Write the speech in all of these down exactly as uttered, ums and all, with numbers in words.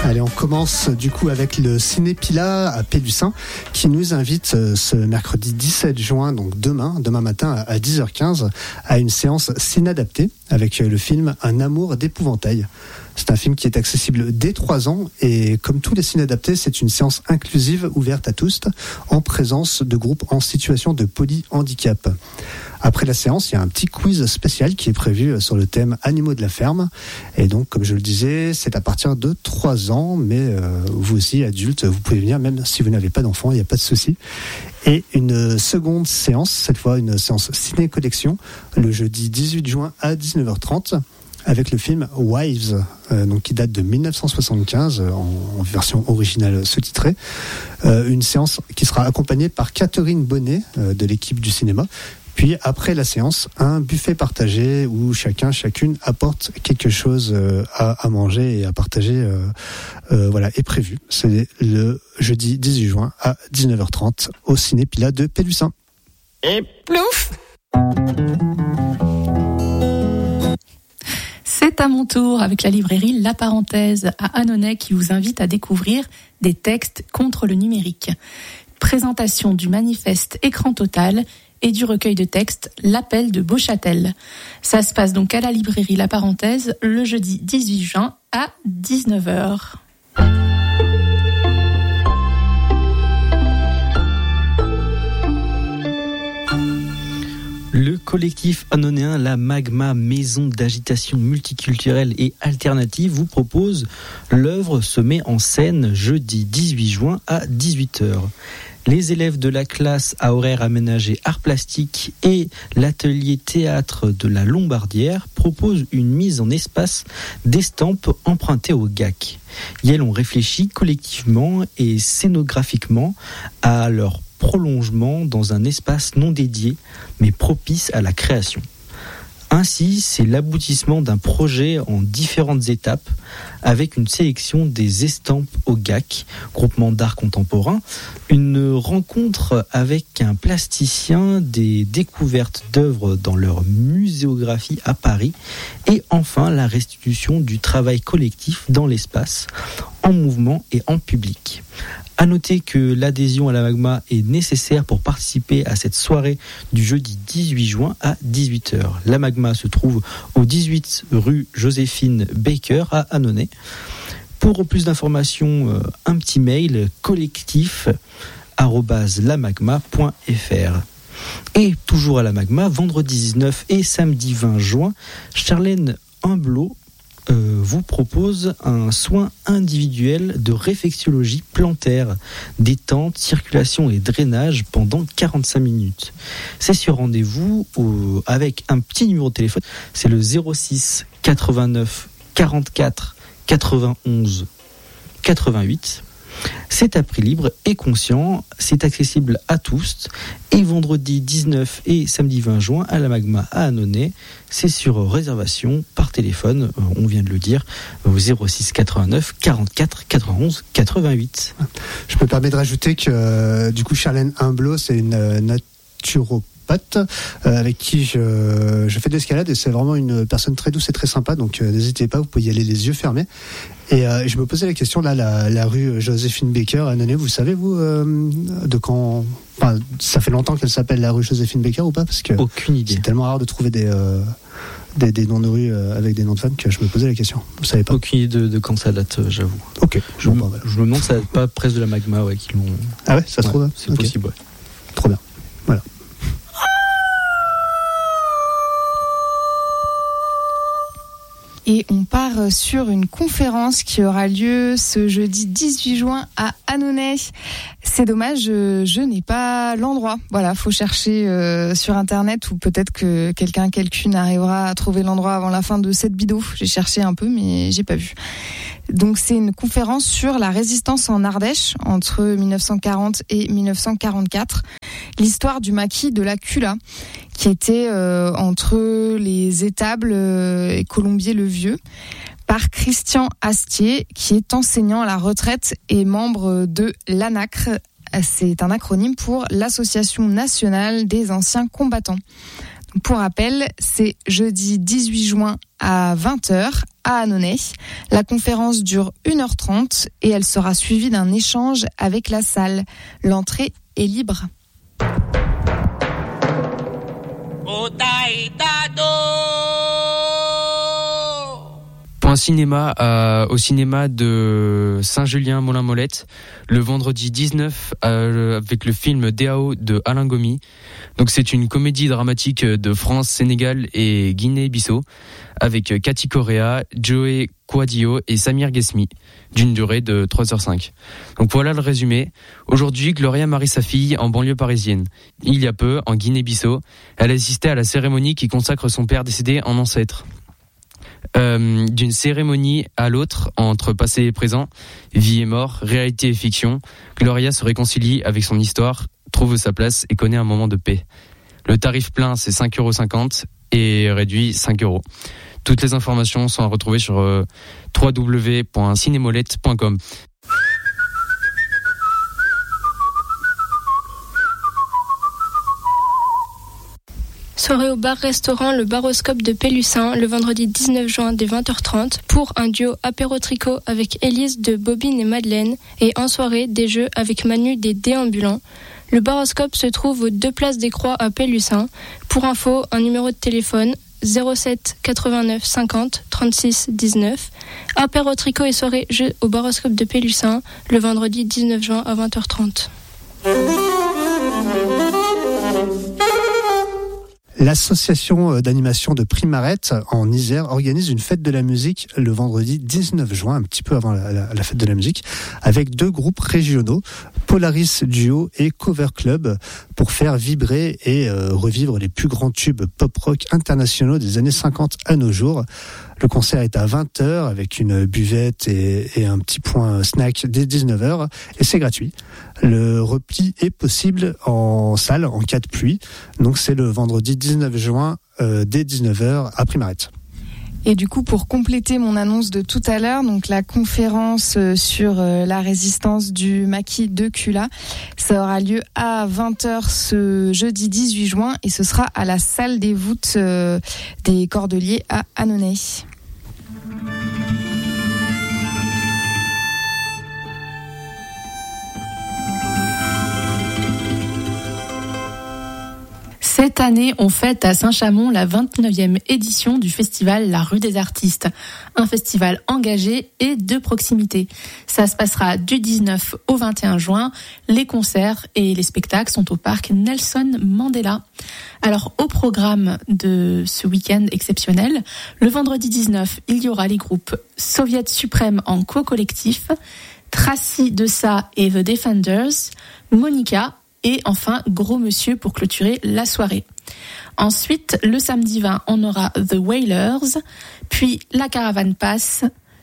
Allez, on commence du coup avec le Cinépila à Pélussin qui nous invite ce mercredi dix-sept juin, donc demain, demain matin à dix heures quinze, à une séance ciné-adaptée avec le film Un amour d'épouvantail. C'est un film qui est accessible dès trois ans et comme tous les ciné-adaptés, c'est une séance inclusive ouverte à tous en présence de groupes en situation de polyhandicap. Après la séance, il y a un petit quiz spécial qui est prévu sur le thème Animaux de la ferme. Et donc, comme je le disais, c'est à partir de trois ans, mais euh, vous aussi, adultes, vous pouvez venir, même si vous n'avez pas d'enfants, il n'y a pas de souci. Et une seconde séance, cette fois une séance ciné-collection, le jeudi dix-huit juin à dix-neuf heures trente, avec le film Wives, euh, donc qui date de dix-neuf cent soixante-quinze, en, en version originale sous-titrée. Euh, une séance qui sera accompagnée par Catherine Bonnet, euh, de l'équipe du cinéma. Puis après la séance, un buffet partagé où chacun, chacune apporte quelque chose à, à manger et à partager. Euh, euh, voilà, est prévu. C'est le jeudi dix-huit juin à dix-neuf heures trente au Cinépila de Pélussin. Et plouf! C'est à mon tour avec la librairie La Parenthèse à Annonay qui vous invite à découvrir des textes contre le numérique. Présentation du manifeste Écran Total et du recueil de textes L'appel de Beauchâtel. Ça se passe donc à la librairie La Parenthèse le jeudi dix-huit juin à dix-neuf heures. Le collectif annonéen La Magma, maison d'agitation multiculturelle et alternative, vous propose l'œuvre se met en scène jeudi dix-huit juin à dix-huit heures. Les élèves de la classe à horaire aménagé art plastique et l'atelier théâtre de la Lombardière proposent une mise en espace d'estampes empruntées au G A C. Et elles ont réfléchi collectivement et scénographiquement à leur prolongement dans un espace non dédié mais propice à la création. Ainsi, c'est l'aboutissement d'un projet en différentes étapes avec une sélection des estampes au G A C, groupement d'art contemporain, une rencontre avec un plasticien, des découvertes d'œuvres dans leur muséographie à Paris et enfin la restitution du travail collectif dans l'espace, en mouvement et en public. À noter que l'adhésion à la Magma est nécessaire pour participer à cette soirée du jeudi dix-huit juin à dix-huit heures. La Magma se trouve au dix-huit rue Joséphine Baker à Annonay. Pour plus d'informations, un petit mail collectif arobase lamagma point fr. Et toujours à la Magma, vendredi dix-neuf et samedi vingt juin, Charlène Humblot Euh, vous propose un soin individuel de réflexologie plantaire, détente, circulation et drainage pendant quarante-cinq minutes. C'est sur rendez-vous au, avec un petit numéro de téléphone, c'est le zéro six quatre-vingt-neuf quarante-quatre quatre-vingt-onze quatre-vingt-huit. C'est à prix libre et conscient, c'est accessible à tous. Et vendredi dix-neuf et samedi vingt juin à la Magma à Annonay, c'est sur réservation par téléphone, on vient de le dire, au zéro six quatre-vingt-neuf quarante-quatre quatre-vingt-onze quatre-vingt-huit. Je me permets de rajouter que euh, du coup Charlène Humblot, c'est une euh, naturopathe euh, avec qui je, je fais de l'escalade et c'est vraiment une personne très douce et très sympa, donc euh, n'hésitez pas, vous pouvez y aller les yeux fermés. Et euh, je me posais la question là, la, la rue Joséphine Baker à Annonay, vous savez vous euh, de quand, enfin, ça fait longtemps qu'elle s'appelle la rue Joséphine Baker ou pas, parce que aucune idée. C'est tellement rare de trouver des euh, des, des noms de rue euh, avec des noms de femmes que je me posais la question. Vous savez pas? Aucune idée de, de quand ça date, euh, j'avoue. Ok. Je, me, je me demande si ça date pas presque de la Magma, ouais, qui l'ont. Ah ouais, ça se ouais, trouve. Hein. C'est okay. possible. Ouais. Trop bien. Voilà. Et on part sur une conférence qui aura lieu ce jeudi dix-huit juin à Annonay. C'est dommage, je, je n'ai pas l'endroit. Voilà, faut chercher euh, sur internet ou peut-être que quelqu'un, quelqu'une arrivera à trouver l'endroit avant la fin de cette bidou. J'ai cherché un peu, mais j'ai pas vu. Donc c'est une conférence sur la résistance en Ardèche entre dix-neuf cent quarante et dix-neuf cent quarante-quatre. L'histoire du maquis de la Cula, qui était euh, entre les étables euh, et Colombier-le-Vieux, par Christian Astier, qui est enseignant à la retraite et membre de l'ANACRE. C'est un acronyme pour l'Association nationale des anciens combattants. Pour rappel, c'est jeudi dix-huit juin à vingt heures à Annonay. La conférence dure une heure trente et elle sera suivie d'un échange avec la salle. L'entrée est libre. Point cinéma euh, au cinéma de Saint-Julien-Molin-Molette le vendredi dix-neuf euh, avec le film D A O de Alain Gomy. Donc c'est une comédie dramatique de France, Sénégal et Guinée-Bissau avec Cathy Correa, Joey Quadio et Samir Ghesmi d'une durée de trois heures cinq. Donc voilà le résumé. Aujourd'hui, Gloria marie sa fille en banlieue parisienne. Il y a peu, en Guinée-Bissau, elle assistait à la cérémonie qui consacre son père décédé en ancêtre. Euh, d'une cérémonie à l'autre, entre passé et présent, vie et mort, réalité et fiction, Gloria se réconcilie avec son histoire, trouve sa place et connaît un moment de paix. Le tarif plein, c'est cinq euros cinquante et réduit cinq euros. Toutes les informations sont à retrouver sur euh, w w w point cinémolette point com. Soirée au bar-restaurant Le Baroscope de Pélussin le vendredi dix-neuf juin dès vingt heures trente pour un duo apéro-tricot avec Élise de Bobine et Madeleine et en soirée des jeux avec Manu des Déambulants. Le Baroscope se trouve aux deux places des Croix à Pélussin. Pour info, un numéro de téléphone zéro sept quatre-vingt-neuf cinquante trente-six dix-neuf. Apéro-tricot et soirée jeux au Baroscope de Pélussin le vendredi dix-neuf juin à vingt heures trente. L'association d'animation de Primarette en Isère organise une fête de la musique le vendredi dix-neuf juin, un petit peu avant la, la, la fête de la musique, avec deux groupes régionaux, Polaris Duo et Cover Club, pour faire vibrer et euh, revivre les plus grands tubes pop-rock internationaux des années cinquante à nos jours. Le concert est à vingt heures avec une buvette et, et un petit point snack dès dix-neuf heures et c'est gratuit. Le repli est possible en salle en cas de pluie. Donc c'est le vendredi dix-neuf juin euh, dès dix-neuf heures à Primarette. Et du coup, pour compléter mon annonce de tout à l'heure, donc la conférence sur la résistance du maquis de Cula, ça aura lieu à vingt heures ce jeudi dix-huit juin et ce sera à la salle des voûtes euh, des Cordeliers à Annonay. Cette année, on fête à Saint-Chamond la vingt-neuvième édition du festival La Rue des Artistes. Un festival engagé et de proximité. Ça se passera du dix-neuf au vingt et un juin. Les concerts et les spectacles sont au parc Nelson Mandela. Alors, au programme de ce week-end exceptionnel, le vendredi dix-neuf, il y aura les groupes Soviet Suprême en co-collectif, Tracy Dessa et The Defenders, Monica, et enfin, Gros Monsieur pour clôturer la soirée. Ensuite, le samedi vingt, on aura The Wailers, puis La Caravane Passe,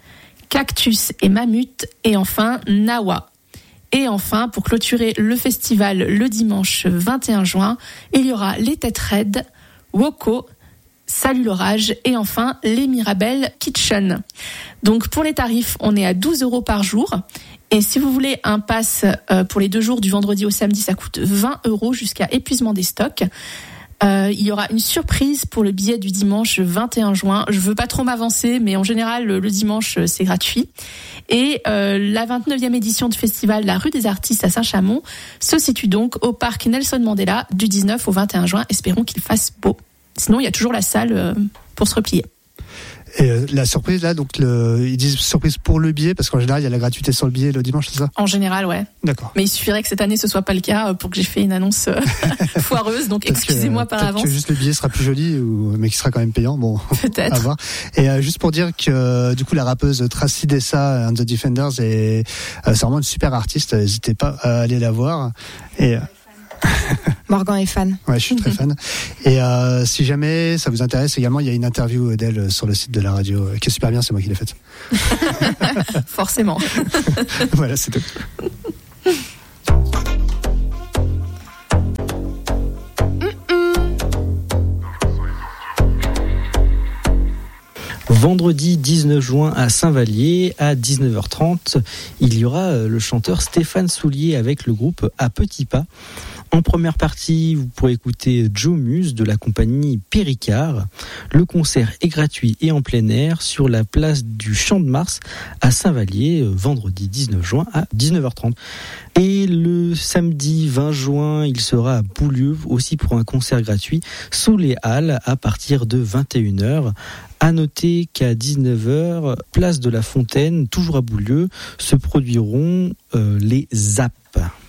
Cactus et Mammut, et enfin Nawa. Et enfin, pour clôturer le festival le dimanche vingt et un juin, il y aura Les Têtes Raides, Woko, Salut l'orage et enfin les Mirabel Kitchen. Donc pour les tarifs, on est à douze euros par jour. Et si vous voulez un pass pour les deux jours du vendredi au samedi, ça coûte vingt euros jusqu'à épuisement des stocks. Euh, il y aura une surprise pour le billet du dimanche vingt et un juin. Je veux pas trop m'avancer, mais en général, le, le dimanche, c'est gratuit. Et euh, la vingt-neuvième édition du festival La Rue des Artistes à Saint-Chamond se situe donc au parc Nelson Mandela du dix-neuf au vingt et un juin. Espérons qu'il fasse beau. Sinon, il y a toujours la salle euh, pour se replier. Et euh, la surprise là, donc le, ils disent surprise pour le billet parce qu'en général il y a la gratuité sur le billet le dimanche, c'est ça ? En général, ouais. D'accord. Mais il suffirait que cette année ce soit pas le cas pour que j'ai fait une annonce euh, foireuse, donc parce excusez-moi que, par peut-être avance. Que juste le billet sera plus joli, ou, mais qui sera quand même payant. Bon, peut-être. À voir. Et euh, juste pour dire que euh, du coup la rappeuse Tracy Dessa and the Defenders est euh, c'est vraiment une super artiste. N'hésitez pas à aller la voir. Et euh, Morgan est fan. Ouais, je suis très fan. Et euh, si jamais ça vous intéresse également, il y a une interview d'elle sur le site de la radio qui est super bien, c'est moi qui l'ai faite. Forcément. Voilà, c'est tout. Vendredi dix-neuf juin à Saint-Vallier, à dix-neuf heures trente, il y aura le chanteur Stéphane Soulier avec le groupe À Petits Pas. En première partie, vous pourrez écouter Joe Muse de la compagnie Péricard. Le concert est gratuit et en plein air sur la place du Champ de Mars à Saint-Vallier, vendredi dix-neuf juin à dix-neuf heures trente. Et le samedi vingt juin, il sera à Boulieu aussi pour un concert gratuit sous les Halles à partir de vingt et une heures. À noter qu'à dix-neuf heures, place de la Fontaine, toujours à Boulieu, se produiront euh, les Zappes.